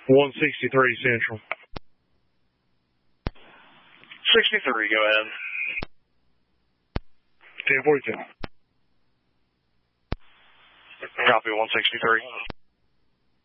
163 Central. 63, go ahead. 1042. Copy 163.